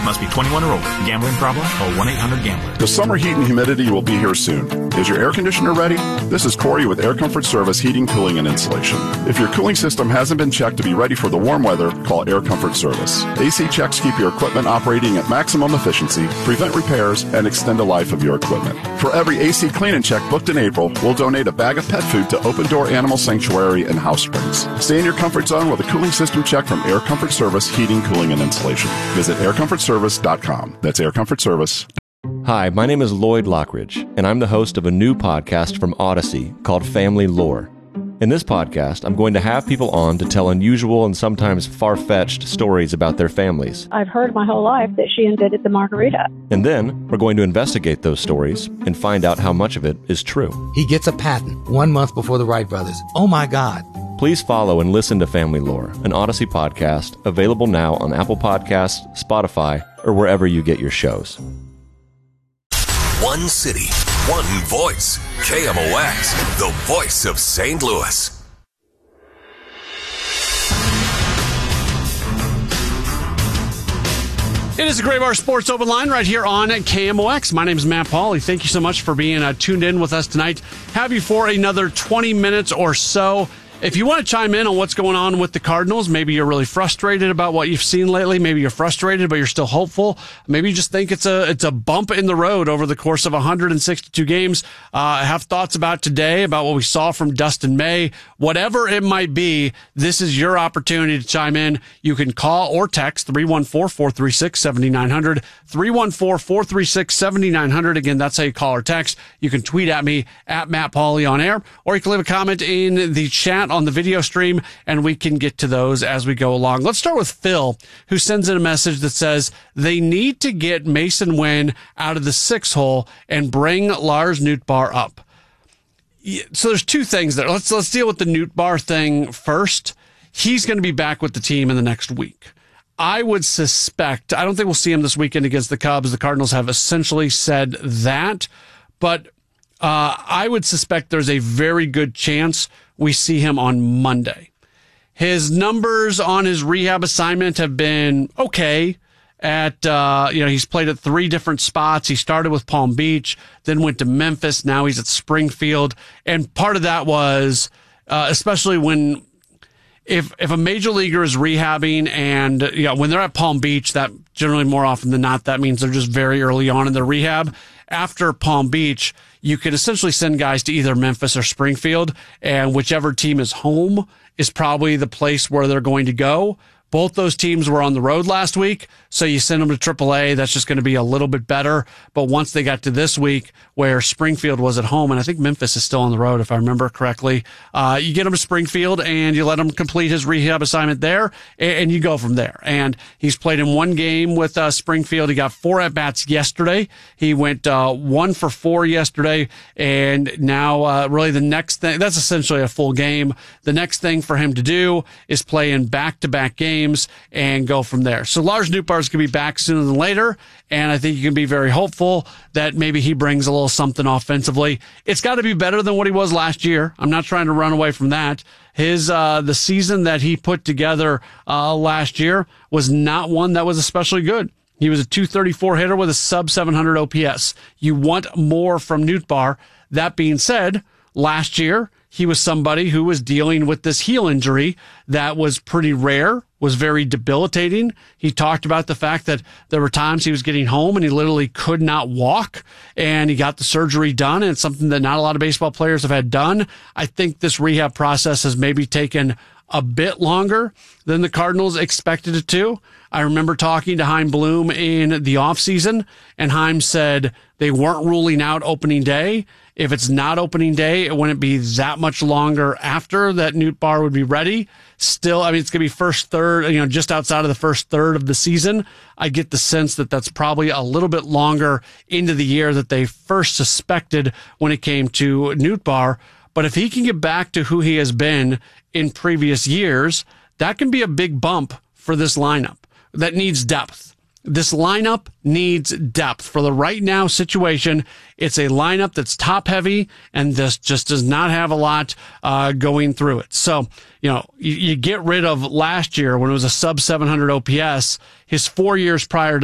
Must be 21 or older. Gambling problem? Call 1-800-GAMBLER. The summer heat and humidity will be here soon. Is your air conditioner ready? This is Corey with Air Comfort Service Heating, Cooling, and Insulation. If your cooling system hasn't been checked to be ready for the warm weather, call Air Comfort Service. AC checks keep your equipment operating at maximum efficiency, prevent repairs, and extend the life of your equipment. For every AC clean and check booked in April, we'll donate a bag of pet food to Open Door Animal Sanctuary in House Springs. Stay in your comfort zone with a cooling system check from Air Comfort Service Heating, Cooling, and Insulation. Visit aircomfortservice.com. That's Air Comfort Service. Hi, my name is Lloyd Lockridge, and I'm the host of a new podcast from Odyssey called Family Lore. In this podcast, I'm going to have people on to tell unusual and sometimes far-fetched stories about their families. I've heard my whole life that she invented the margarita. And then we're going to investigate those stories and find out how much of it is true. He gets a patent 1 month before the Wright brothers. Oh my God. Please follow and listen to Family Lore, an Odyssey podcast, available now on Apple Podcasts, Spotify, or wherever you get your shows. One city, one voice. KMOX, the voice of St. Louis. It is a Gray Bar Sports Open Line right here on KMOX. My name is Matt Pauley. Thank you so much for being tuned in with us tonight. Have you for another 20 minutes or so. If you want to chime in on what's going on with the Cardinals, maybe you're really frustrated about what you've seen lately. Maybe you're frustrated, but you're still hopeful. Maybe you just think it's a bump in the road over the course of 162 games. Have thoughts about today, about what we saw from Dustin May. Whatever it might be, this is your opportunity to chime in. You can call or text 314-436-7900, 314-436-7900. Again, that's how you call or text. You can tweet at me at Matt Pauley on air, or you can leave a comment in the chat on the video stream, and we can get to those as we go along. Let's start with Phil, who sends in a message that says they need to get Mason Wynn out of the 6 hole and bring Lars Nootbaar up. So there's two things there. Let's deal with the Nootbaar thing first. He's going to be back with the team in the next week. I would suspect, I don't think we'll see him this weekend against the Cubs. The Cardinals have essentially said that, but I would suspect there's a very good chance we see him on Monday. His numbers on his rehab assignment have been okay. He's played at 3 different spots. He started with Palm Beach, then went to Memphis. Now he's at Springfield. And part of that was, especially when, if a major leaguer is rehabbing and, when they're at Palm Beach, that generally more often than not, that means they're just very early on in their rehab. After Palm Beach, you could essentially send guys to either Memphis or Springfield, and whichever team is home is probably the place where they're going to go. Both those teams were on the road last week, so you send them to AAA. That's just going to be a little bit better. But once they got to this week, where Springfield was at home, and I think Memphis is still on the road, if I remember correctly, you get him to Springfield and you let him complete his rehab assignment there, and you go from there. And he's played in 1 game with Springfield. He got 4 at-bats yesterday. He went 1 for 4 yesterday, and now really the next thing, that's essentially a full game. The next thing for him to do is play in back-to-back games and go from there. So Lars Nootbaar is going to be back sooner than later, and I think you can be very hopeful that maybe he brings a little something offensively. It's got to be better than what he was last year. I'm not trying to run away from that. His the season that he put together last year was not one that was especially good. He was a .234 hitter with a sub-700 OPS. You want more from Nootbaar. That being said, last year, he was somebody who was dealing with this heel injury that was pretty rare, was very debilitating. He talked about the fact that there were times he was getting home and he literally could not walk, and he got the surgery done, and it's something that not a lot of baseball players have had done. I think this rehab process has maybe taken a bit longer than the Cardinals expected it to. I remember talking to Chaim Bloom in the offseason, and Chaim said they weren't ruling out opening day. If it's not opening day, it wouldn't be that much longer after that Nootbaar would be ready. Still, I mean, it's going to be first third, just outside of the first third of the season. I get the sense that that's probably a little bit longer into the year that they first suspected when it came to Nootbaar. But if he can get back to who he has been in previous years, that can be a big bump for this lineup that needs depth. This lineup needs depth. For the right now situation, it's a lineup that's top heavy, and this just does not have a lot going through it. So, you get rid of last year when it was a sub 700 OPS. His 4 years prior to